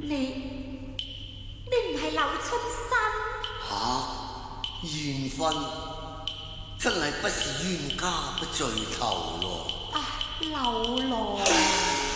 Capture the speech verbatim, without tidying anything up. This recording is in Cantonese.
你你唔係柳春生？ 吓，緣分真係不是冤家不聚頭咯。 啊，柳羅。